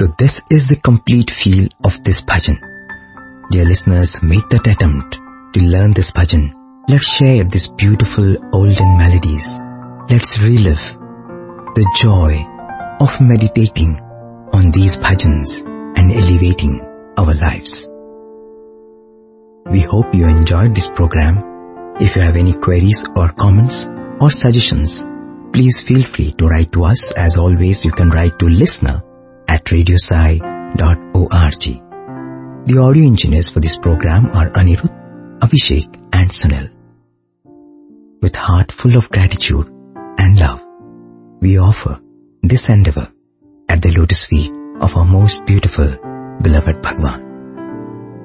So this is the complete feel of this bhajan. Dear listeners, make that attempt to learn this bhajan. Let's share these beautiful olden melodies. Let's relive the joy of meditating on these bhajans and elevating our lives. We hope you enjoyed this program. If you have any queries or comments or suggestions, please feel free to write to us. As always, you can write to listener@radiosai.org. The audio engineers for this program are Anirudh, Abhishek and Sunil. With heart full of gratitude and love, we offer this endeavor at the lotus feet of our most beautiful, beloved Bhagwan.